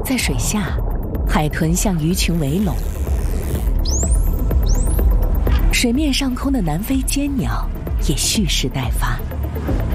在水下，海豚向鱼群围拢。水面上空的南非尖鸟也蓄势待发。